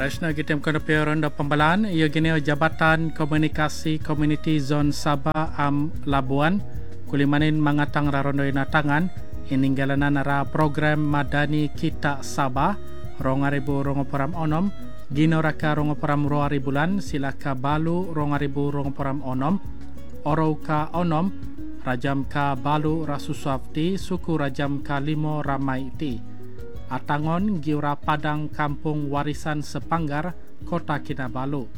Rashna gitem kono ronda pembalaan ia gineo Jabatan Komunikasi Community Zone Sabah Labuan kulimanin mangatang rarondo inatangan ininggalanan ra program Madani Kita Sabah 2026 ginoraka 2026 bulan silaka balu 2026 oro ka onom rajam ka balu rasusafti suku rajam ka limo ramai ti Atangon Giura Padang Kampung Warisan Sepanggar Kota Kinabalu.